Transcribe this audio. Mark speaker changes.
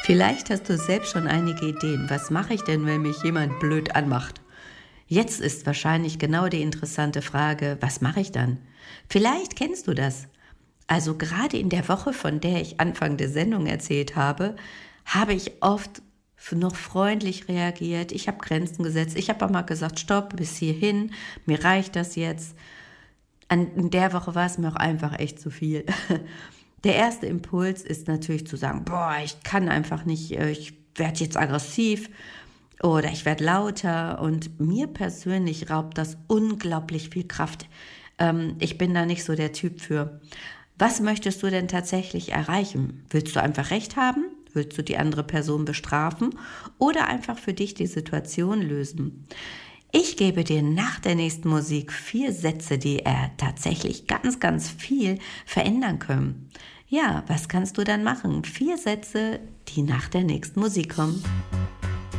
Speaker 1: Vielleicht hast du selbst schon einige Ideen. Was mache ich denn, wenn mich jemand blöd anmacht? Jetzt ist wahrscheinlich genau die interessante Frage, was mache ich dann? Vielleicht kennst du das. Also gerade in der Woche, von der ich Anfang der Sendung erzählt habe, habe ich oft noch freundlich reagiert. Ich habe Grenzen gesetzt. Ich habe auch mal gesagt, stopp, bis hierhin, mir reicht das jetzt. In der Woche war es mir auch einfach echt zu viel. Der erste Impuls ist natürlich zu sagen, boah, ich kann einfach nicht, ich werde jetzt aggressiv oder ich werde lauter, und mir persönlich raubt das unglaublich viel Kraft. Ich bin da nicht so der Typ für. Was möchtest du denn tatsächlich erreichen? Willst du einfach Recht haben? Willst du die andere Person bestrafen oder einfach für dich die Situation lösen? Ich gebe dir nach der nächsten Musik 4 Sätze, die tatsächlich ganz, ganz viel verändern können. Ja, was kannst du dann machen? 4 Sätze, die nach der nächsten Musik kommen.